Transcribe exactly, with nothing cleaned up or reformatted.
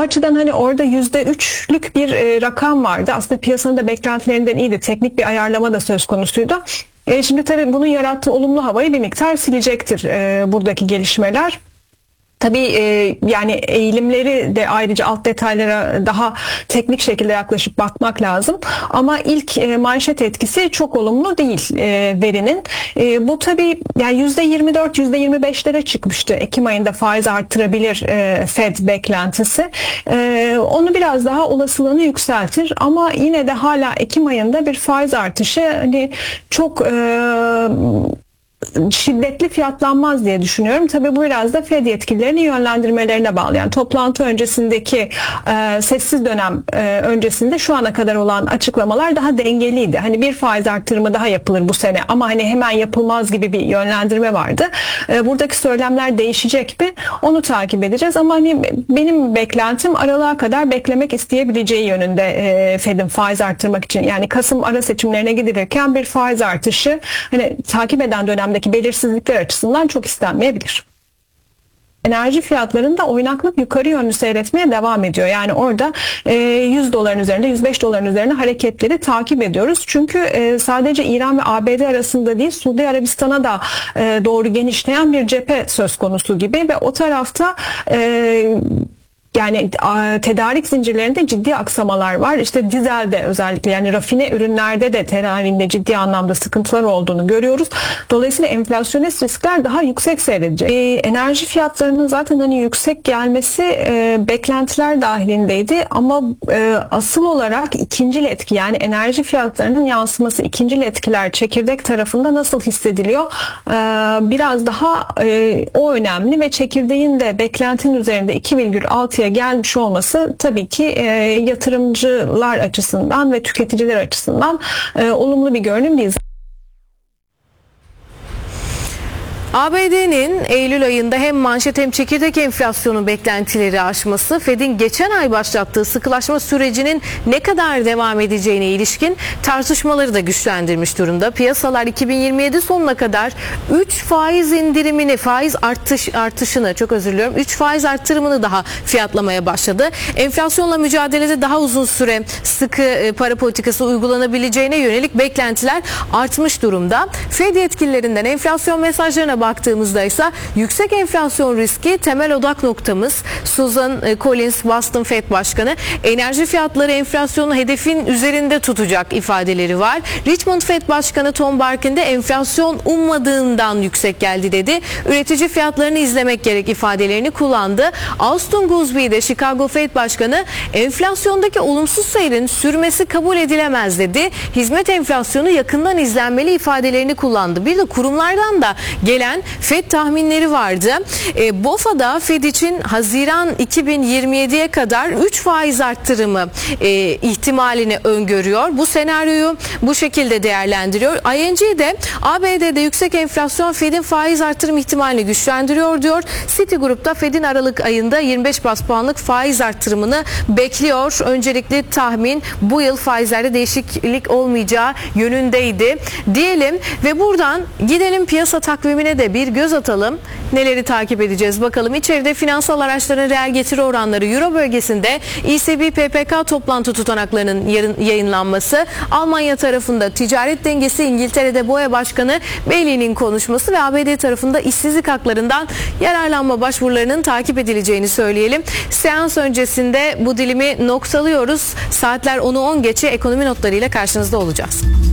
açıdan hani orada yüzde üçlük bir e, rakam vardı. Aslında piyasanın da beklentilerinden iyiydi. Teknik bir ayarlama da söz konusuydu. E, şimdi tabii bunun yarattığı olumlu havayı bir miktar silecektir e, buradaki gelişmeler. Tabii e, yani eğilimleri de ayrıca alt detaylara daha teknik şekilde yaklaşıp bakmak lazım. Ama ilk e, manşet etkisi çok olumlu değil e, verinin. E, bu tabii yani yüzde yirmi dört yüzde yirmi beşlere çıkmıştı. Ekim ayında faiz artırabilir e, Fed beklentisi. E, onu biraz daha olasılığını yükseltir. Ama yine de hala Ekim ayında bir faiz artışı hani çok e, şiddetli fiyatlanmaz diye düşünüyorum. Tabii bu biraz da Fed yetkililerinin yönlendirmelerine bağlı. Yani toplantı öncesindeki e, sessiz dönem e, öncesinde şu ana kadar olan açıklamalar daha dengeliydi. Hani bir faiz artırımı daha yapılır bu sene ama hani hemen yapılmaz gibi bir yönlendirme vardı. E, buradaki söylemler değişecek mi? Onu takip edeceğiz ama hani benim beklentim aralığa kadar beklemek isteyebileceği yönünde e, Fed'in faiz artırmak için. Yani Kasım ara seçimlerine gidilirken bir faiz artışı hani takip eden dönemde belirsizlikler açısından çok istenmeyebilir. Enerji fiyatlarında oynaklık yukarı yönlü seyretmeye devam ediyor. Yani orada yüz doların üzerinde, yüz beş doların üzerinde hareketleri takip ediyoruz. Çünkü sadece İran ve A B D arasında değil, Suudi Arabistan'a da doğru genişleyen bir cephe söz konusu gibi ve o tarafta yani tedarik zincirlerinde ciddi aksamalar var. İşte dizelde özellikle yani rafine ürünlerde de tedarikinde ciddi anlamda sıkıntılar olduğunu görüyoruz. Dolayısıyla enflasyonist riskler daha yüksek seyredecek. Ee, enerji fiyatlarının zaten hani yüksek gelmesi e, beklentiler dahilindeydi ama e, asıl olarak ikincil etki yani enerji fiyatlarının yansıması ikincil etkiler çekirdek tarafında nasıl hissediliyor? Ee, biraz daha e, o önemli ve çekirdeğin de beklentinin üzerinde iki virgül altıya gelmiş olması tabii ki e, yatırımcılar açısından ve tüketiciler açısından e, olumlu bir görünüm değil. A B D'nin Eylül ayında hem manşet hem çekirdek enflasyonu beklentileri aşması, Fed'in geçen ay başlattığı sıkılaşma sürecinin ne kadar devam edeceğine ilişkin tartışmaları da güçlendirmiş durumda. Piyasalar iki bin yirmi yedi sonuna kadar üç faiz indirimini, faiz artış artışını, çok özür diliyorum, üç faiz arttırımını daha fiyatlamaya başladı. Enflasyonla mücadelede daha uzun süre sıkı para politikası uygulanabileceğine yönelik beklentiler artmış durumda. Fed yetkililerinden enflasyon mesajlarına baktığımızda ise yüksek enflasyon riski temel odak noktamız. Susan Collins, Boston Fed Başkanı, enerji fiyatları enflasyonu hedefin üzerinde tutacak ifadeleri var. Richmond Fed Başkanı Tom Barkin de enflasyon ummadığından yüksek geldi dedi. Üretici fiyatlarını izlemek gerek ifadelerini kullandı. Austin Goolsbee de Chicago Fed Başkanı enflasyondaki olumsuz seyrin sürmesi kabul edilemez dedi. Hizmet enflasyonu yakından izlenmeli ifadelerini kullandı. Bir de kurumlardan da gelen Fed tahminleri vardı. E, B O F A'da Fed için Haziran iki bin yirmi yediye kadar üç faiz arttırımı e, ihtimalini öngörüyor. Bu senaryoyu bu şekilde değerlendiriyor. I N G de A B D'de yüksek enflasyon Fed'in faiz arttırım ihtimalini güçlendiriyor diyor. Citigroup da Fed'in Aralık ayında yirmi beş baz puanlık faiz arttırımını bekliyor. Öncelikli tahmin bu yıl faizlerde değişiklik olmayacağı yönündeydi diyelim ve buradan gidelim piyasa takvimine de bir göz atalım. Neleri takip edeceğiz bakalım. İçeride finansal araçların reel getiri oranları Euro bölgesinde E C B P P K toplantı tutanaklarının yarın yayınlanması, Almanya tarafında ticaret dengesi, İngiltere'de B O E Başkanı Bailey'nin konuşması ve A B D tarafında işsizlik haklarından yararlanma başvurularının takip edileceğini söyleyelim. Seans öncesinde bu dilimi noktalıyoruz. Saatler onu on geçe ekonomi notlarıyla karşınızda olacağız.